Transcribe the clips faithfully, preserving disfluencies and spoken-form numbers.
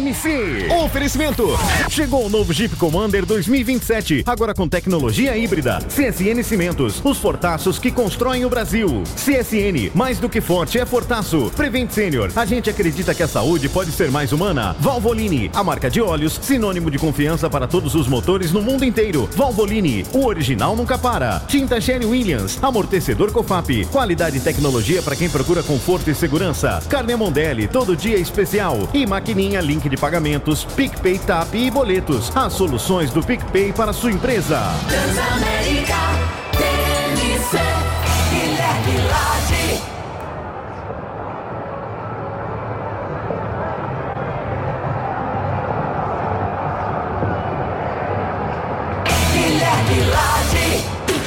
M C. Oferecimento. Chegou o novo Jeep Commander dois mil e vinte e sete, agora com tecnologia híbrida. C S N Cimentos, os fortaços que constroem o Brasil. C S N, mais do que forte, é fortaço. Prevent Senior, a gente acredita que a saúde pode ser mais humana. Valvoline, a marca de óleos, sinônimo de confiança para todos os motores no mundo inteiro. Valvoline, o original nunca para. Tinta Sherwin-Williams, amortecedor Cofap, qualidade e tecnologia para quem procura conforto e segurança. Carne Mondelli, todo dia especial. E Maquininha Link de Pagamentos, PicPay, Tap e boletos. As soluções do PicPay para sua empresa. Transamérica, T M C, Guilherme Lage. Guilherme Lage.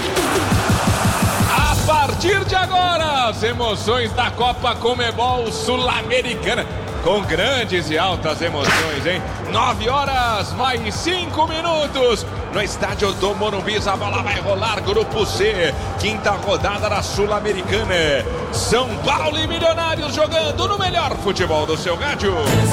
A partir de agora, as emoções da Copa Conmebol Sul-Americana. Com grandes e altas emoções, hein? Nove horas, mais cinco minutos. No estádio do Morumbi, a bola vai rolar. Grupo C, quinta rodada da Sul-Americana. São Paulo e Milionários jogando no melhor futebol do seu rádio.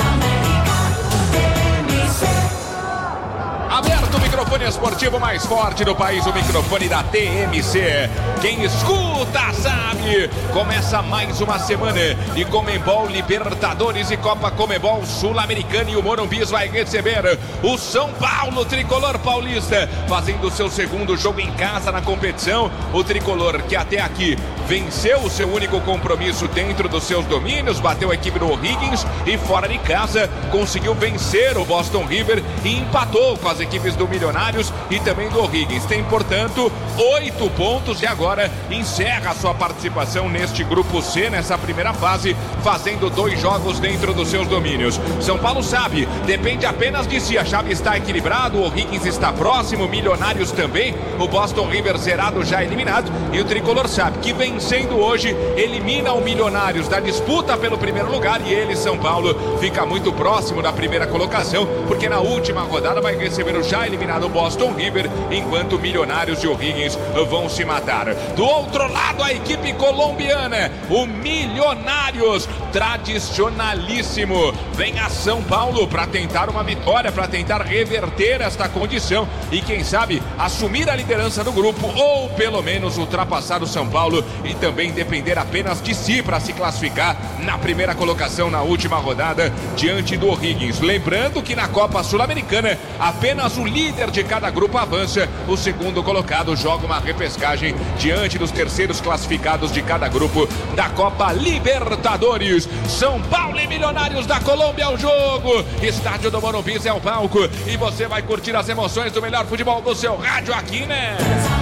Aberto o microfone esportivo mais forte do país, o microfone da T M C. Quem escuta sabe. Começa mais uma semana de Conmebol Libertadores e Copa Conmebol Sul-Americana, e o Morumbi vai receber o São Paulo, tricolor paulista, fazendo o seu segundo jogo em casa na competição. O tricolor que até aqui venceu o seu único compromisso dentro dos seus domínios, bateu a equipe do O'Higgins, e fora de casa conseguiu vencer o Boston River e empatou com as equipes do Milionários e também do O'Higgins. Tem, portanto, oito pontos e agora encerra a sua participação neste Grupo C, nessa primeira fase, fazendo dois jogos dentro dos seus domínios. São Paulo sabe, depende apenas de si. A chave está equilibrada, o O'Higgins está próximo, Milionários também, o Boston River zerado, já eliminado, e o tricolor sabe que vencendo hoje elimina o Milionários da disputa pelo primeiro lugar, e ele, São Paulo, fica muito próximo da primeira colocação, porque na última rodada vai receber o já eliminado Boston River, enquanto Milionários e O'Higgins vão se matar. Do outro lado, a equipe colombiana, o Milionários, tradicionalíssimo, vem a São Paulo para tentar uma vitória, para tentar reverter esta condição e, quem sabe, assumir a liderança do grupo, ou pelo menos ultrapassar o São Paulo e também depender apenas de si para se classificar na primeira colocação na última rodada diante do O'Higgins. Lembrando que na Copa Sul-Americana apenas o líder de cada grupo avança, o segundo colocado joga uma repescagem diante dos terceiros classificados de cada grupo da Copa Libertadores. São Paulo e Milionários da Colômbia, o jogo, estádio do Morumbi é o palco, e você vai curtir as emoções do melhor futebol do seu rádio aqui, né?